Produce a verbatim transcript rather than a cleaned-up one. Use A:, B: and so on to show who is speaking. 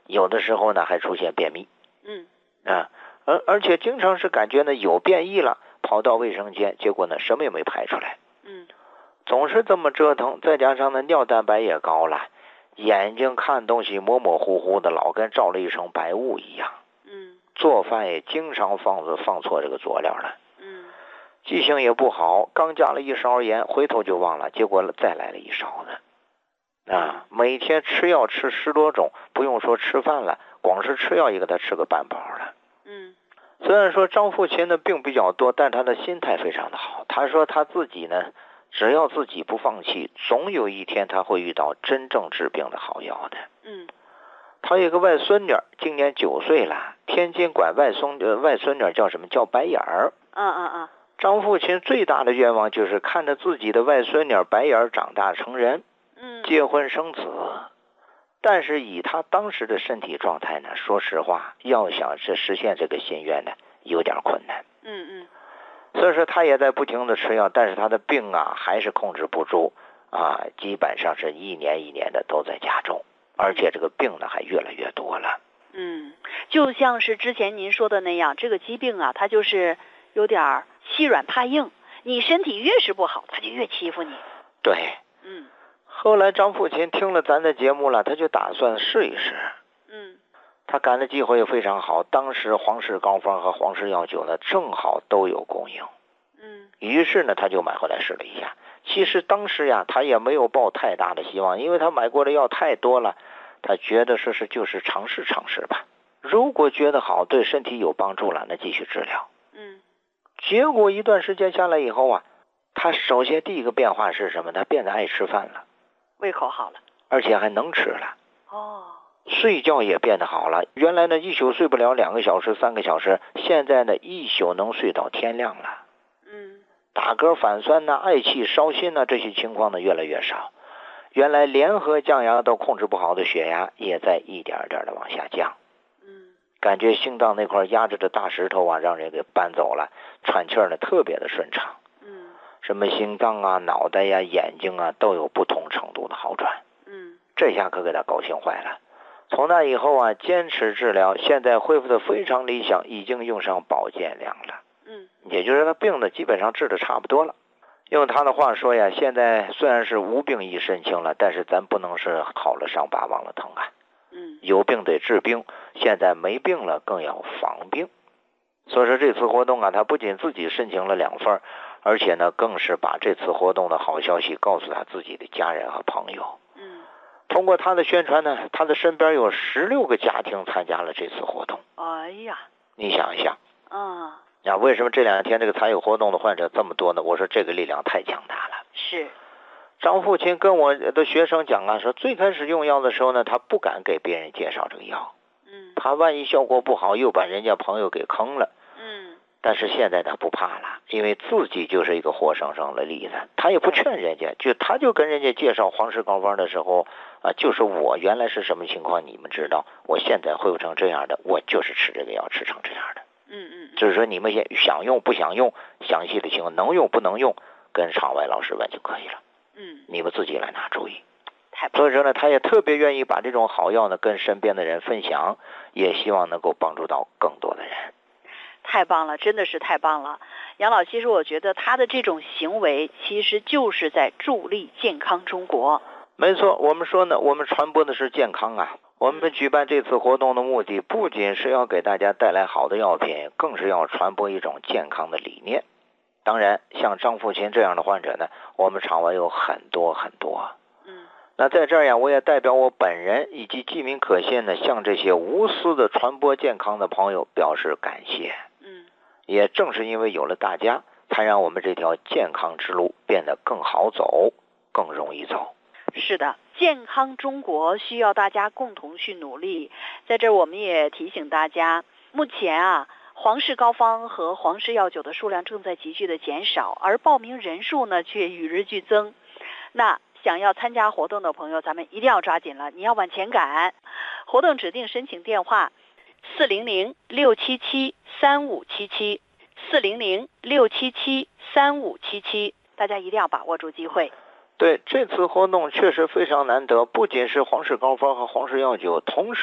A: 有的时候呢还出现便秘。
B: 嗯
A: 啊，而而且经常是感觉呢有便意了，跑到卫生间，结果呢什么也没排出来。
B: 嗯，
A: 总是这么折腾，再加上呢尿蛋白也高了，眼睛看东西模模糊糊的，老跟罩了一层白雾一样。
B: 嗯，
A: 做饭也经常放放错这个佐料了。
B: 嗯，
A: 记性也不好，刚加了一勺盐，回头就忘了，结果再来了一勺呢。啊，每天吃药吃十多种，不用说吃饭了，光是吃药也给他吃个半饱了。
B: 嗯，
A: 虽然说张富琴的病比较多，但他的心态非常的好。他说他自己呢，只要自己不放弃，总有一天他会遇到真正治病的好药的。
B: 嗯，
A: 他有个外孙女，今年九岁了，天津管外孙呃外孙女叫什么？叫白眼儿。
B: 嗯嗯嗯。
A: 张富琴最大的愿望就是看着自己的外孙女白眼儿长大成人，
B: 嗯，
A: 结婚生子。但是以他当时的身体状态呢，说实话，要想是实现这个心愿呢，有点困难。
B: 嗯嗯。
A: 所以说他也在不停的吃药，但是他的病啊还是控制不住啊，基本上是一年一年的都在加重，而且这个病呢还越来越多了。
B: 嗯，就像是之前您说的那样，这个疾病啊，它就是有点欺软怕硬，你身体越是不好，它就越欺负你。
A: 对。
B: 嗯。
A: 后来张富琴听了咱的节目了，他就打算试一试。
B: 嗯。
A: 他赶的机会也非常好，当时黄氏膏方和黄氏药酒呢正好都有供应。
B: 嗯。
A: 于是呢他就买回来试了一下。其实当时呀他也没有抱太大的希望，因为他买过的药太多了，他觉得说是就是尝试尝试吧，如果觉得好，对身体有帮助了，那继续治疗。
B: 嗯。
A: 结果一段时间下来以后啊，他首先第一个变化是什么？他变得爱吃饭了，
B: 胃口好了，
A: 而且还能吃了。
B: 哦。
A: 睡觉也变得好了，原来呢一宿睡不了两个小时三个小时，现在呢一宿能睡到天亮了。
B: 嗯。
A: 打嗝反酸呐、嗳气烧心呐，这些情况呢越来越少。原来联合降压都控制不好的血压也在一点点的往下降。
B: 嗯。
A: 感觉心脏那块压着的大石头啊让人给搬走了，喘气儿呢特别的顺畅。
B: 嗯。
A: 什么心脏啊脑袋呀、眼睛啊都有不同程度的好转。
B: 嗯。
A: 这下可给他高兴坏了。从那以后啊，坚持治疗，现在恢复的非常理想，已经用上保健粮了。
B: 嗯，
A: 也就是他病呢，基本上治的差不多了。用他的话说呀，现在虽然是无病一身轻了，但是咱不能是好了伤疤忘了疼啊。
B: 嗯，
A: 有病得治病，现在没病了，更要防病。所以说这次活动啊，他不仅自己申请了两份，而且呢，更是把这次活动的好消息告诉他自己的家人和朋友。通过他的宣传呢，他的身边有十六个家庭参加了这次活动。
B: 哎呀，
A: 你想一想，
B: 啊，
A: 呀，为什么这两天这个参与活动的患者这么多呢？我说这个力量太强大了。
B: 是。
A: 张父亲跟我的学生讲啊，说最开始用药的时候呢，他不敢给别人介绍这个药，
B: 嗯，
A: 他万一效果不好，又把人家朋友给坑了。
B: 嗯，
A: 但是现在他不怕了，因为自己就是一个活生生的例子，他也不劝人家，就他就跟人家介绍黄氏膏方的时候啊，就是我原来是什么情况，你们知道，我现在恢复成这样的，我就是吃这个药吃成这样的。
B: 嗯嗯，
A: 就是说你们也想用不想用，详细的情况能用不能用，跟场外老师问就可以了。
B: 嗯，
A: 你们自己来拿主意。
B: 太棒了。
A: 所以说呢，他也特别愿意把这种好药呢跟身边的人分享，也希望能够帮助到更多的人。
B: 太棒了，真的是太棒了。杨老，其实我觉得他的这种行为其实就是在助力健康中国。
A: 没错，我们说呢，我们传播的是健康啊。我们举办这次活动的目的，不仅是要给大家带来好的药品，更是要传播一种健康的理念。当然，像张富琴这样的患者呢，我们场外有很多很多。
B: 嗯，
A: 那在这儿呀，我也代表我本人以及记名可信呢，向这些无私的传播健康的朋友表示感谢。
B: 嗯，
A: 也正是因为有了大家，才让我们这条健康之路变得更好走，更容易走。
B: 是的，健康中国需要大家共同去努力。在这儿我们也提醒大家，目前啊，黄氏膏方和黄氏药酒的数量正在急剧的减少，而报名人数呢却与日俱增。那想要参加活动的朋友，咱们一定要抓紧了，你要往前赶。活动指定申请电话四零零六七七三五七七四零零六七七三五七七，大家一定要把握住机会。
A: 对，这次活动确实非常难得，不仅是黄氏膏方和黄氏药酒同时